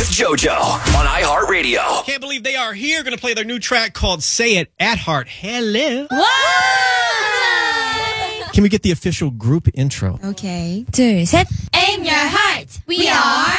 with JoJo on iHeartRadio. Can't believe they are here. Going to play their new track called Say It at Heart. Hello. What? Can we get the official group intro? Okay. 둘, 셋. Aim your heart. We are